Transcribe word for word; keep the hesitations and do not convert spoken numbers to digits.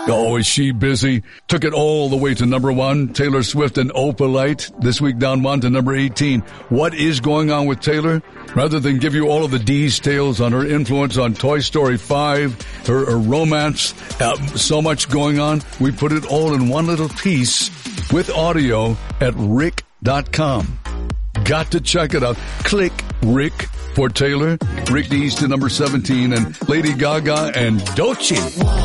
Oh, is she busy? Took it all the way to number one. Taylor Swift and Opalite. This week down one to number eighteen. What is going on with Taylor? Rather than give you all of the details on her influence on Toy Story five, her, her romance, uh, so much going on, we put it all in one little piece with audio at rick dot com. Got to check it out. Click Rick for Taylor, Rick Dees to number seventeen, and Lady Gaga and Doechii.